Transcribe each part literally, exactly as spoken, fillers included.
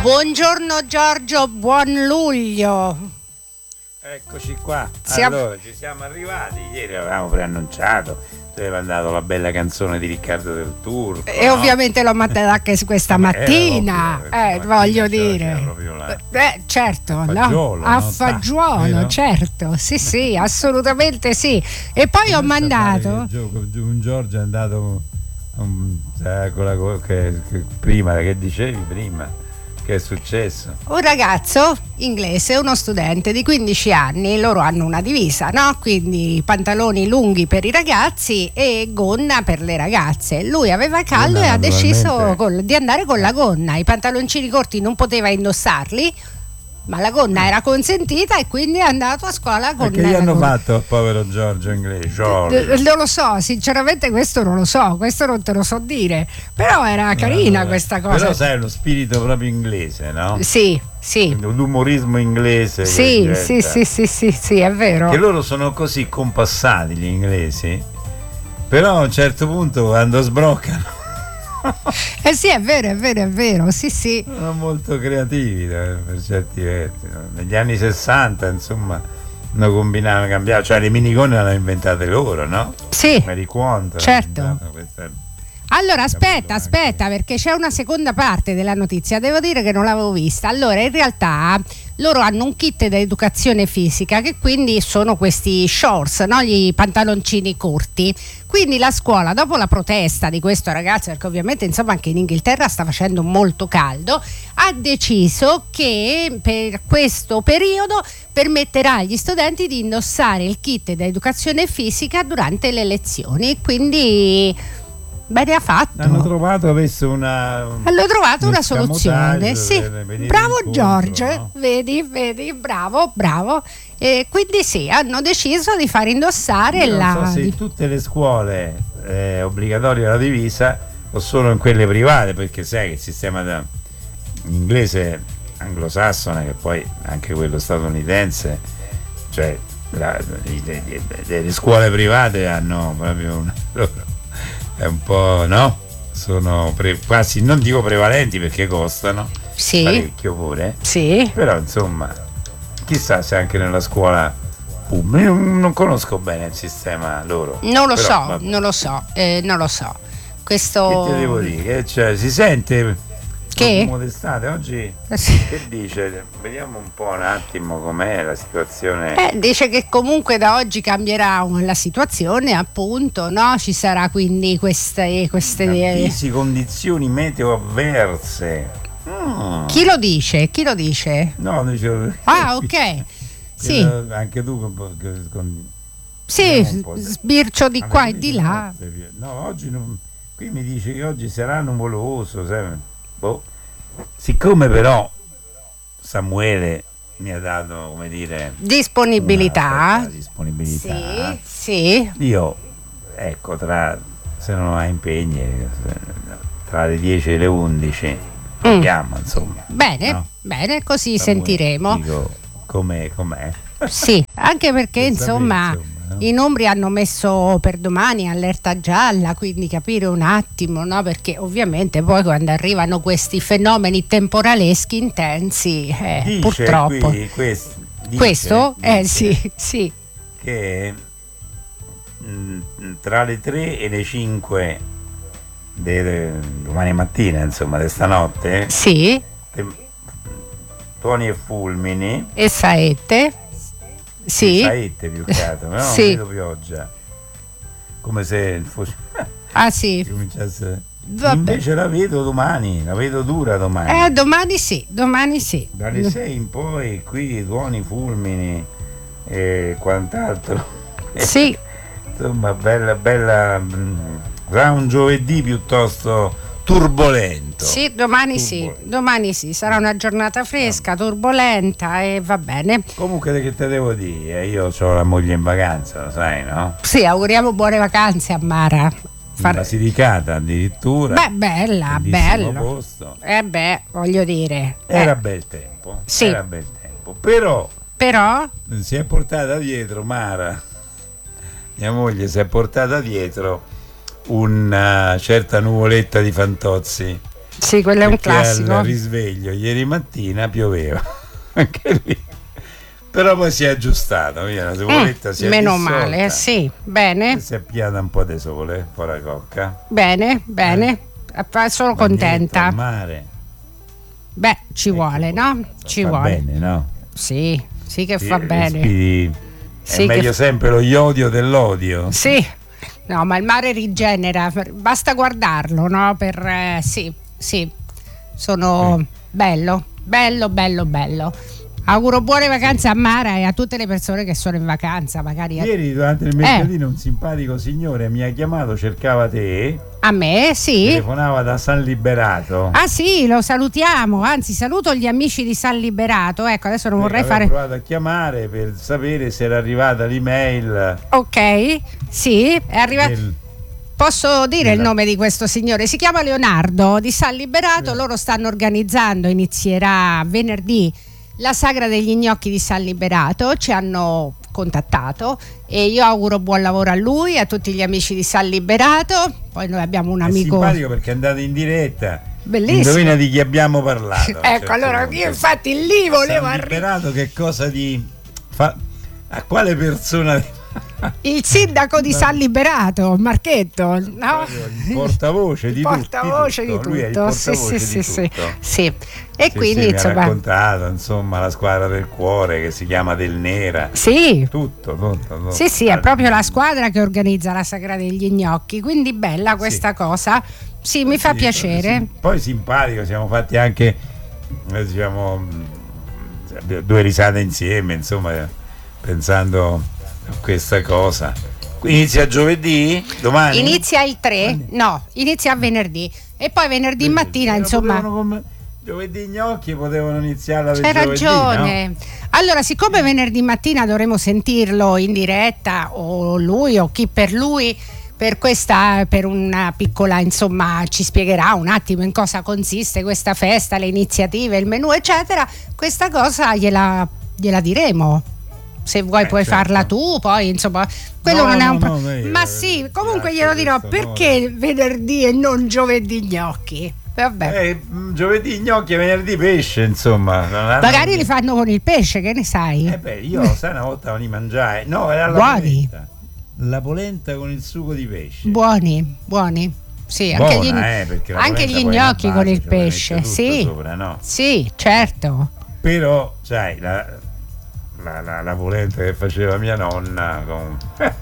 Buongiorno Giorgio, buon luglio. Eccoci qua. Siamo... Allora, ci siamo arrivati. Ieri avevamo preannunciato. Aveva mandato la bella canzone di Riccardo del Turco. E no? ovviamente l'ho mandata anche questa mattina. Ovvio, eh, mattina voglio dire. Eh, certo, a fagiolo, no? A no? fagiolo, no? certo. Sì, sì, assolutamente sì. E poi ho mandato. Un Giorgio è andato um, con la, che, che, prima che dicevi prima. Che è successo? Un ragazzo inglese, uno studente di quindici anni, loro hanno una divisa, no? Quindi pantaloni lunghi per i ragazzi e gonna per le ragazze. Lui aveva caldo gonna, e ha deciso col, di andare con la gonna. I pantaloncini corti non poteva indossarli, ma la gonna era consentita e quindi è andato a scuola con che gli hanno gonna. Fatto al povero Giorgio inglese? Giorgio. Non lo so, sinceramente questo non lo so, questo non te lo so dire, però era carina no, questa cosa. Però sai, è uno spirito proprio inglese, no? Sì, sì. L'umorismo inglese. Sì, sì, sì, sì, sì, sì, è vero. Che loro sono così compassati gli inglesi, però a un certo punto quando sbroccano eh sì, è vero, è vero, è vero, sì, sì. Sono molto creativi per certi versi. Negli anni sessanta, insomma, hanno combinato, cambiato, cioè le minigonne le hanno inventate loro, no? Sì. Mary Quant, certo. Allora aspetta, aspetta, perché c'è una seconda parte della notizia, devo dire che non l'avevo vista. Allora, in realtà loro hanno un kit da educazione fisica che quindi sono questi shorts, no? Gli pantaloncini corti. Quindi la scuola, dopo la protesta di questo ragazzo, perché ovviamente insomma anche in Inghilterra sta facendo molto caldo, ha deciso che per questo periodo permetterà agli studenti di indossare il kit da educazione fisica durante le lezioni. Quindi bene ha fatto. Hanno trovato adesso una hanno trovato una soluzione. Sì. Bravo incontro, Giorgio, no? vedi, vedi, bravo, bravo. E quindi sì, hanno deciso di far indossare Io la. Non so se in tutte le scuole è obbligatoria la divisa o solo in quelle private, perché sai che il sistema da... inglese anglosassone, che poi anche quello statunitense, cioè la, le, le, le, le scuole private hanno proprio una è un po', no? Sono pre, quasi, non dico prevalenti perché costano sì. parecchio pure, sì. però insomma chissà se anche nella scuola pubblica, non, non conosco bene il sistema loro. Non lo però, so, vabbè. non lo so, eh, non lo so. Questo. Che ti devo dire? Che cioè, si sente che? D'estate oggi sì. Che dice? Vediamo un po' un attimo com'è la situazione. Eh, dice che comunque da oggi cambierà la situazione, appunto, no? Ci sarà quindi queste queste avvisi, condizioni meteo avverse. Mm. Chi lo dice? Chi lo dice? No, dice. Ah, ok. Sì. Anche tu con, con sì, sbircio di qua e di là. No, oggi non, qui mi dice che oggi sarà nuvoloso, sai? Boh. Siccome però Samuele mi ha dato, come dire, disponibilità, una disponibilità. Sì, sì. Io ecco, tra se non ha impegni, tra le dieci e le undici andiamo, mm. insomma. Bene, no? bene, così Samuele, sentiremo. Dico, com'è, com'è. Sì, anche perché insomma, insomma no? I numeri hanno messo per domani allerta gialla, quindi capire un attimo, no? Perché ovviamente poi quando arrivano questi fenomeni temporaleschi intensi, eh, dice purtroppo qui, quest, dice, questo dice eh sì, sì. Che mh, tra le tre e le cinque de, de, domani mattina, insomma, di stanotte, sì. te, tuoni e fulmini e saette. Sì. Saette più che altro, no? Sì. Non vedo pioggia. Come se fosse. Ah sì. Cominciasse. Invece la vedo domani, la vedo dura domani. Eh, domani sì, domani sì. Dalle sei in poi qui tuoni, fulmini e quant'altro. Sì. Insomma, bella, bella. Sarà un giovedì piuttosto turbolento. Sì, domani turbolento. sì, domani sì, sarà una giornata fresca, ah. turbolenta e va bene. Comunque che te devo dire, io ho la moglie in vacanza, lo sai, no? Sì, auguriamo buone vacanze a Mara. Far... In Basilicata addirittura. Beh, bella, bello. Posto. Eh beh, voglio dire. Era eh. bel tempo. Sì. Era bel tempo. Però. Però. Si è portata dietro Mara. Mia moglie si è portata dietro una certa nuvoletta di Fantozzi Sì, quello è un classico. Al risveglio ieri mattina pioveva. Anche lì. Però poi si è aggiustato, via, la nuvoletta mm, si è meno dissolta. Male, sì, bene. Si è piata un po' di sole, fuori cocca. Bene, bene, eh. sono Bagnetto contenta. Al mare. Beh, ci ecco, vuole, no? Ci fa vuole. Bene, no? Sì, sì che sì, fa bene. Respiri. È sì, meglio che... sempre lo iodio dell'odio. Sì, no, ma il mare rigenera, basta guardarlo, no? Per eh, sì, sì, sono sì. bello, bello, bello, bello. Auguro buone vacanze a Mara e a tutte le persone che sono in vacanza. Magari ieri durante il mercatino eh. un simpatico signore mi ha chiamato, cercava te. A me, sì. Telefonava da San Liberato. Ah sì, lo salutiamo, anzi saluto gli amici di San Liberato. Ecco, adesso non vorrei fare... Ho provato a chiamare per sapere se era arrivata l'email. Ok, sì, è arrivata... Del... Posso dire il nome di questo signore? Si chiama Leonardo di San Liberato, eh. loro stanno organizzando, inizierà venerdì la sagra degli gnocchi di San Liberato, ci hanno contattato e io auguro buon lavoro a lui e a tutti gli amici di San Liberato. Poi noi abbiamo un è amico simpatico perché è andato in diretta. Bellissimo. Indovina di chi abbiamo parlato. Ecco, certo, allora io infatti lì volevo San Liberato che cosa di fa... a quale persona il sindaco di San Liberato, Marchetto, no? Il portavoce di il portavoce tutto. Di tutto. Lui è il portavoce sì, di sì, tutto. Sì, sì. E sì, quindi sì, insomma mi ha raccontato insomma la squadra del cuore che si chiama Del Nera. Sì. Tutto, tutto, tutto. Sì, sì, è proprio la squadra che organizza la sagra degli gnocchi, quindi bella questa sì. cosa. Sì, mi fa sì, piacere. Sì. Poi simpatico, siamo fatti anche diciamo due risate insieme, insomma, pensando questa cosa. Inizia giovedì? Domani? Inizia il tre? No, inizia venerdì e poi venerdì venerdì. mattina Però insomma come... giovedì gnocchi potevano iniziarla per c'è giovedì, ragione, no? Allora siccome venerdì mattina dovremo sentirlo in diretta o lui o chi per lui per questa, per una piccola insomma ci spiegherà un attimo in cosa consiste questa festa, le iniziative, il menù eccetera, questa cosa gliela, gliela diremo. Se vuoi eh, puoi certo. farla tu, poi insomma quello no, non è un no, pro- no, ma sì, comunque glielo dirò perché no. venerdì e non giovedì gnocchi. Vabbè. Eh, giovedì gnocchi e venerdì pesce, insomma. Magari non... li fanno con il pesce, che ne sai? Eh beh, io sai una volta li mangiai. No, era la buoni. polenta. La polenta con il sugo di pesce. Buoni, buoni. Sì, Buona, anche gli, eh, anche gli gnocchi con il pesce, sì. Sopra, no? Sì, certo. Però, sai, la La, la, la polenta che faceva mia nonna con...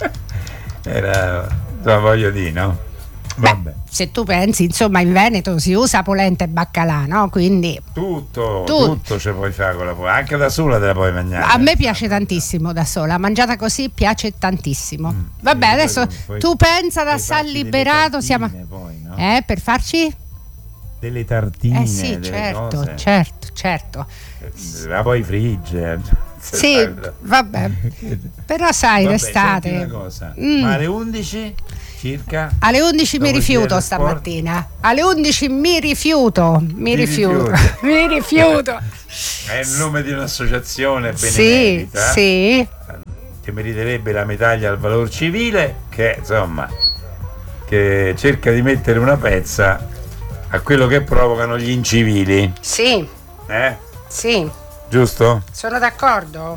era, insomma, voglio dire, no? Vabbè. Beh, se tu pensi, insomma, in Veneto si usa polenta e baccalà, no? Quindi tutto, tu... tutto ci puoi fare con la polenta, anche da sola te la puoi mangiare. A me piace tantissimo da sola, mangiata così piace tantissimo. Mm, Vabbè, sì, adesso poi, tu pensa da San Liberato, siamo poi, no? Eh, per farci delle tartine, eh sì, delle certo, cose. certo, certo. La poi frigge. Sì, vabbè. Però sai, vabbè, l'estate. Una cosa. Mm. Ma alle undici circa? Alle undici mi rifiuto stamattina. Alle undici mi rifiuto, mi rifiuto. mi rifiuto. È il nome di un'associazione benefica. Sì, sì. Che meriterebbe la medaglia al valor civile, che insomma che cerca di mettere una pezza a quello che provocano gli incivili. Sì. Eh? Sì. Giusto? Sono d'accordo.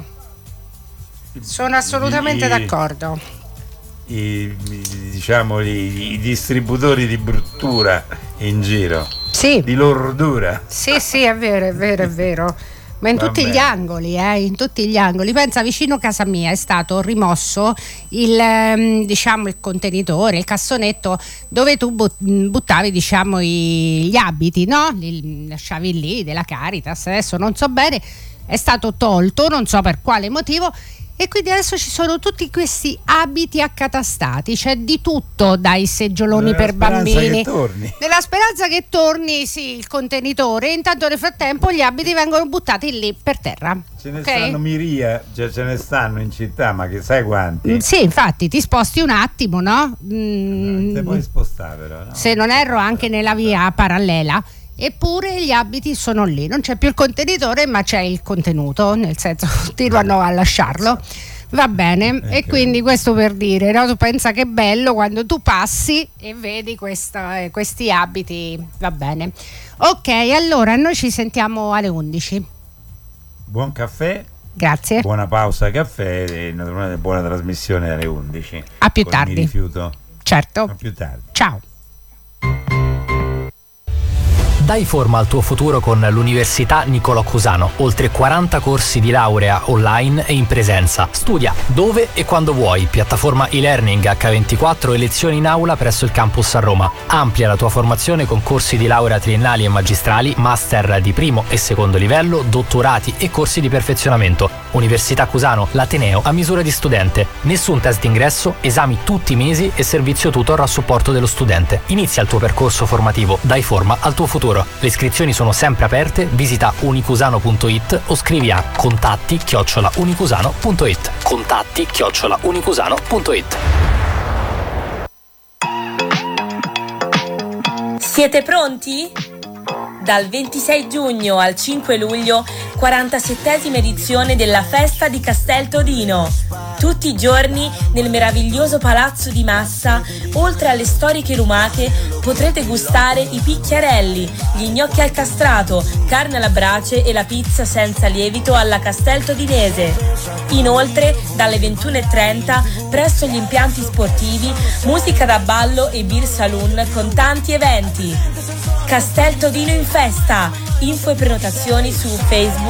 Sono assolutamente I, d'accordo. I, i, diciamo i, i distributori di bruttura in giro. Sì. Di lordura. Sì, sì, è vero, è vero, è vero. Ma in tutti gli angoli, eh, in tutti gli angoli. Pensa, vicino a casa mia è stato rimosso il, diciamo, il contenitore, il cassonetto dove tu buttavi, diciamo, i, gli abiti, no? Li lasciavi lì della Caritas, adesso non so bene, è stato tolto, non so per quale motivo. E quindi adesso ci sono tutti questi abiti accatastati, c'è di tutto, dai seggioloni nella per bambini, che torni. nella speranza che torni sì il contenitore, intanto nel frattempo gli abiti vengono buttati lì per terra. Ce ne okay? stanno miria, cioè ce ne stanno in città, ma che sai quanti? Mm, sì, infatti ti sposti un attimo, no? Mm, no te puoi spostare però, no? Se non erro anche nella via parallela. Eppure gli abiti sono lì, non c'è più il contenitore ma c'è il contenuto, nel senso continuano a lasciarlo. Va bene, eh, e quindi questo per dire, no? Tu pensa che bello quando tu passi e vedi questa, eh, questi abiti, va bene. Ok, allora noi ci sentiamo alle undici. Buon caffè. Grazie. Buona pausa caffè e naturalmente buona trasmissione alle undici. A più Con tardi. Mi rifiuto. Certo. A più tardi. Ciao. Dai forma al tuo futuro con l'Università Niccolò Cusano. Oltre quaranta corsi di laurea online e in presenza. Studia dove e quando vuoi. Piattaforma e-learning acca ventiquattro e lezioni in aula presso il campus a Roma. Amplia la tua formazione con corsi di laurea triennali e magistrali, master di primo e secondo livello, dottorati e corsi di perfezionamento. Università Cusano, l'ateneo a misura di studente. Nessun test d'ingresso, esami tutti i mesi e servizio tutor a supporto dello studente. Inizia il tuo percorso formativo. Dai forma al tuo futuro. Le iscrizioni sono sempre aperte, visita unicusano punto it o scrivi a contatti chiocciola unicusano punto it. Contatti chiocciola unicusano punto it. Siete pronti? Dal ventisei giugno al cinque luglio, quarantasettesima edizione della Festa di Castel Todino. Tutti i giorni nel meraviglioso Palazzo di Massa, oltre alle storiche lumache, potrete gustare i picchiarelli, gli gnocchi al castrato, carne alla brace e la pizza senza lievito alla Castel Todinese. Inoltre, dalle ventuno e trenta, presso gli impianti sportivi, musica da ballo e beer saloon con tanti eventi. Castel Todino in festa. Info e prenotazioni su Facebook